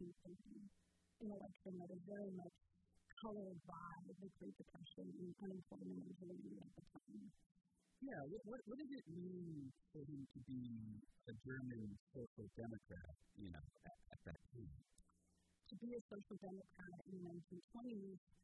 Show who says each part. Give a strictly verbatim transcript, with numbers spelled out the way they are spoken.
Speaker 1: thinking, an election that is very much colored by the Great Depression and unemployment in Germany at the time.
Speaker 2: Yeah, what, what, what did it mean for him to be a German social democrat, you know, at, at that time?
Speaker 1: To be a social democrat in the nineteen twenties